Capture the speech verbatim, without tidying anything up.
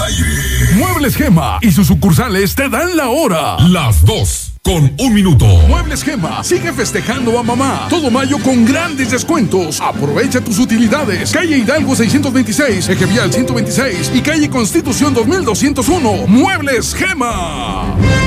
aire. Muebles Gema y sus sucursales te dan la hora. Las dos con un minuto. Muebles Gema sigue festejando a mamá. Todo mayo con grandes descuentos. Aprovecha tus utilidades. Calle Hidalgo seiscientos veintiséis, Eje Vial ciento veintiséis y calle Constitución dos mil doscientos uno. Muebles Gema.